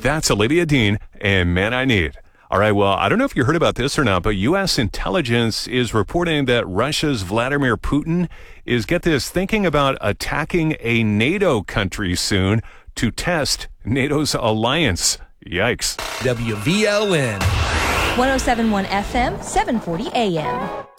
That's Olivia Dean and Man I Need. All right, well, I don't know if you heard about this or not, but U.S. intelligence is reporting that Russia's Vladimir Putin is, get this, thinking about attacking a NATO country soon to test NATO's alliance. Yikes. WVLN. 107.1 FM, 740 AM.